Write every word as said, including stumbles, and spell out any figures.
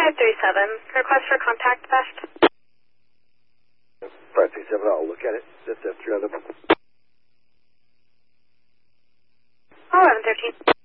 five three seven. Request for contact best. five three seven, I'll look at it. That's after other. eleven thirteen.